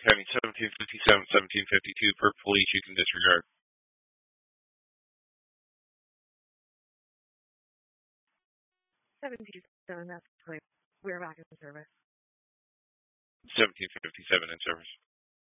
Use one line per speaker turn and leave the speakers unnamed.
having 1757, 1752 per police, you can disregard.
1757, that's clear. We're back in service.
1757 in service.